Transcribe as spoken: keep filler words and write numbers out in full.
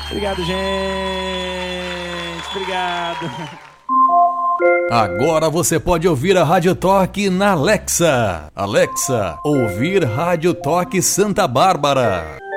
Obrigado, gente. Obrigado. Agora você pode ouvir a Rádio Toque na Alexa. Alexa, ouvir Rádio Toque Santa Bárbara.